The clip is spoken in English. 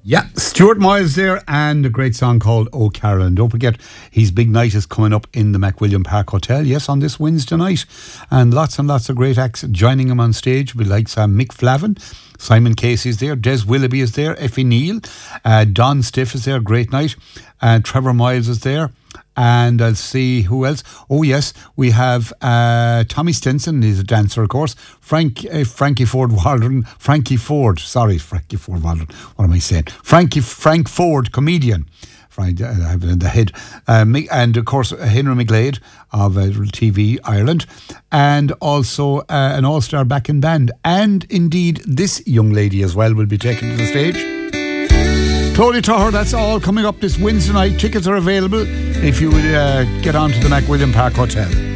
Yeah, Stuart Miles there, and a great song called Oh Carolyn. Don't forget, his big night is coming up in the McWilliam Park Hotel, yes, on this Wednesday night. And lots of great acts joining him on stage. We like Mick Flavin, Simon Casey's there, Des Willoughby is there, Effie Neal, Don Stiff is there, great night. Trevor Miles is there. And I'll see who else. Oh yes, we have Tommy Stinson, he's a dancer of course. Frankie Ford Waldron. Frank Waldron. What am I saying? Frank Ford, comedian. I have it in the head. And of course Henry McGlade of TV Ireland, and also an all-star backing band. And indeed this young lady as well will be taken to the stage. Claudia Tucker, that's all coming up this Wednesday night. Tickets are available if you would get on to the McWilliam Park Hotel.